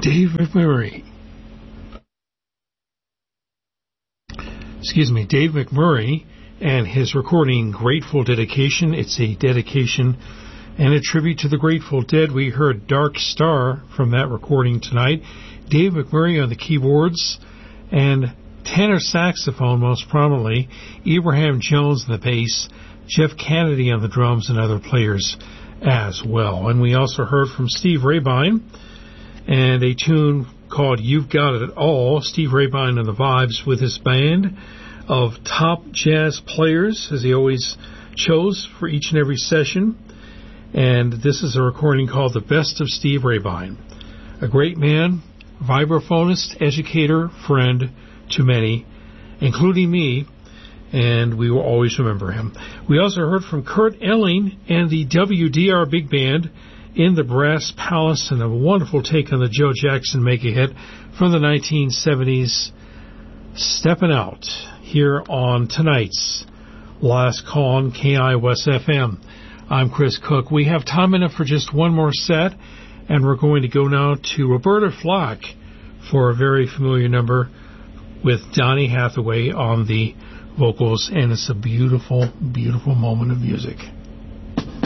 Dave McMurray. Dave McMurray and his recording Grateful Dedication. It's a dedication and a tribute to the Grateful Dead. We heard Dark Star from that recording tonight. Dave McMurray on the keyboards and tenor saxophone most prominently, Abraham Jones on the bass, Jeff Kennedy on the drums, and other players as well. And we also heard from Steve Rabine and a tune called You've Got It All. Steve Rabine and the Vibes with his band of top jazz players, as he always chose for each and every session. And this is a recording called The Best of Steve Rabine. A great man, vibraphonist, educator, friend to many, including me, and we will always remember him. We also heard from Kurt Elling and the WDR Big Band in the Brass Palace, and a wonderful take on the Joe Jackson mega-hit from the 1970s, Steppin' Out, here on tonight's Last Call on KI West FM. I'm Chris Cook. We have time enough for just one more set, and we're going to go now to Roberta Flack for a very familiar number with Donny Hathaway on the vocals, and it's a beautiful, beautiful moment of music.